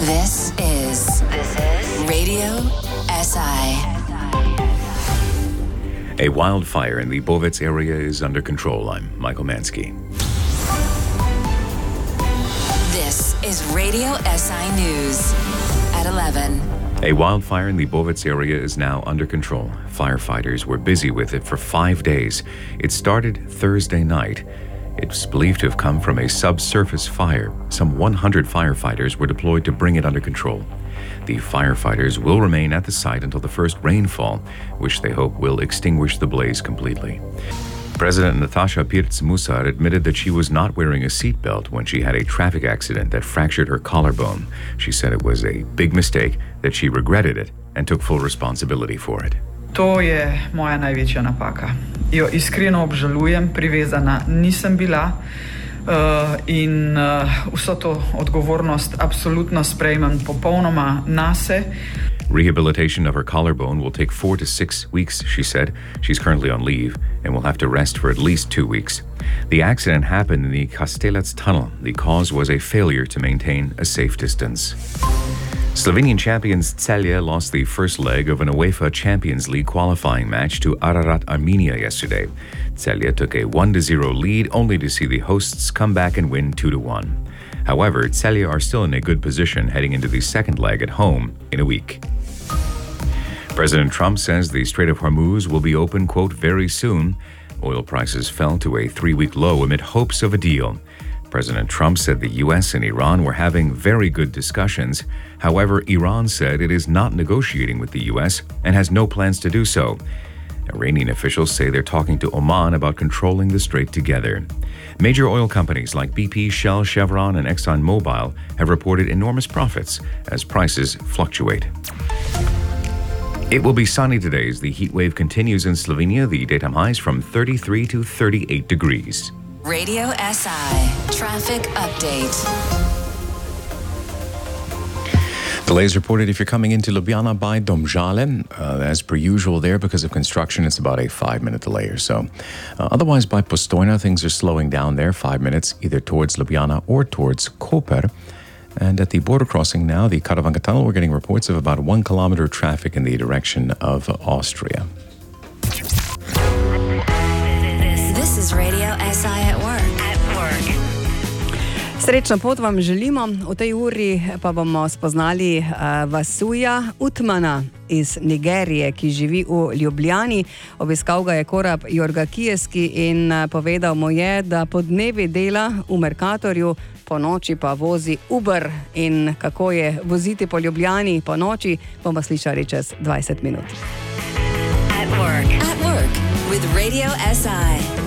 This is Radio SI. A wildfire in the Bovec area is under control. I'm Michael Mansky. This is Radio SI News at 11. A wildfire in the Bovec area is now under control. Firefighters were busy with it for 5 days. It started Thursday night. It's believed to have come from a subsurface fire. Some 100 firefighters were deployed to bring it under control. The firefighters will remain at the site until the first rainfall, which they hope will extinguish the blaze completely. President Natasha Pirc-Musar admitted that she was not wearing a seatbelt when she had a traffic accident that fractured her collarbone. She said it was a big mistake, that she regretted it and took full responsibility for it. To je moja največja napaka. Jo iskreno obžalujem, privezana nisem bila in vso to odgovornost absolutno sprejmem popolnoma nase. Rehabilitation of her collarbone will take 4 to 6 weeks, she said. She's currently on leave and will have to rest for at least 2 weeks. The accident happened in the Kastelec tunnel. The cause was a failure to maintain a safe distance. Slovenian champions Celje lost the first leg of an UEFA Champions League qualifying match to Ararat Armenia yesterday. Celje took a 1-0 lead only to see the hosts come back and win 2-1. However, Celje are still in a good position heading into the second leg at home in a week. President Trump says the Strait of Hormuz will be open, quote, very soon. Oil prices fell to a 3-week low amid hopes of a deal. President Trump said the U.S. and Iran were having very good discussions. However, Iran said it is not negotiating with the U.S. and has no plans to do so. Iranian officials say they're talking to Oman about controlling the strait together. Major oil companies like BP, Shell, Chevron, and ExxonMobil have reported enormous profits as prices fluctuate. It will be sunny today as the heat wave continues in Slovenia. The daytime highs from 33 to 38 degrees. Radio SI Traffic Update. Delays reported if you're coming into Ljubljana by Domžale. As per usual there, because of construction, it's about a 5-minute delay or so. Otherwise, by Postojna, things are slowing down there, 5 minutes, either towards Ljubljana or towards Koper. And at the border crossing now, the Karavanka Tunnel, we're getting reports of about 1 kilometer of traffic in the direction of Austria. This is Radio SI at work. Srečno pot vam želimo. V tej uri pa bomo spoznali Vasuja Utmana iz Nigerije, ki živi v Ljubljani. Obiskal ga je Korab Jorgakijevski in povedal mu je, da po dnevi dela v Mercatorju, po noči pa vozi Uber. In kako je voziti po Ljubljani po noči, bomo slišali čez 20 minut. At work with Radio SI.